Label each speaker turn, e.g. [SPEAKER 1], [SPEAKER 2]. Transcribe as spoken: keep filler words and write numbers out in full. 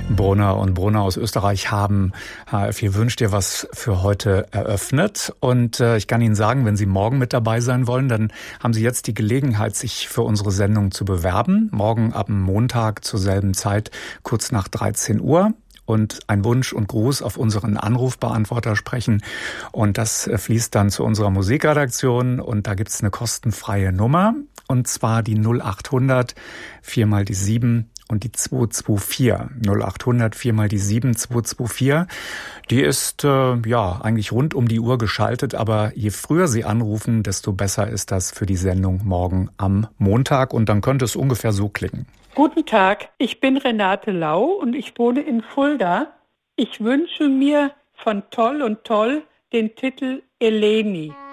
[SPEAKER 1] Brunner und Brunner aus Österreich haben H R vier Wünsch dir was für heute eröffnet. Und äh, ich kann Ihnen sagen, wenn Sie morgen mit dabei sein wollen, dann haben Sie jetzt die Gelegenheit, sich für unsere Sendung zu bewerben. Morgen ab Montag zur selben Zeit, kurz nach dreizehn Uhr. Und ein Wunsch und Gruß auf unseren Anrufbeantworter sprechen. Und das fließt dann zu unserer Musikredaktion. Und da gibt's eine kostenfreie Nummer. Und zwar die null acht hundert vier mal die sieben und die zwei zwei vier. null acht hundert vier mal die sieben zwei zwei vier. Die ist äh, ja eigentlich rund um die Uhr geschaltet. Aber je früher Sie anrufen, desto besser ist das für die Sendung morgen am Montag. Und dann könnte es ungefähr so klingen.
[SPEAKER 2] Guten Tag, ich bin Renate Lau und ich wohne in Fulda. Ich wünsche mir von Toll und Toll den Titel Eleni.